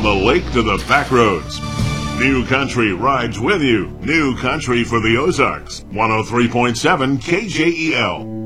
From the lake to the back roads, New Country rides with you. New Country for the Ozarks. 103.7 KJEL.